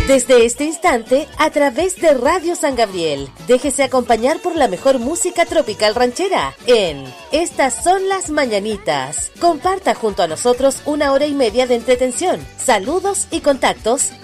Desde este instante, a través de Radio San Gabriel, déjese acompañar por la mejor música tropical ranchera en Estas Son Las Mañanitas. Comparta junto a nosotros 1 hora y media de entretención, saludos y contactos